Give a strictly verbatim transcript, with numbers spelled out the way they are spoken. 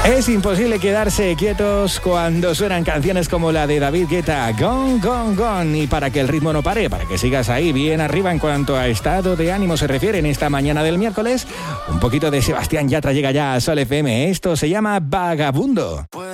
Es imposible quedarse quietos cuando suenan canciones como la de David Guetta, Gone, Gone, Gone. Y para que el ritmo no pare, para que sigas ahí bien arriba en cuanto a estado de ánimo se refiere en esta mañana del miércoles, un poquito de Sebastián Yatra llega ya a Sol F M. Esto se llama Vagabundo.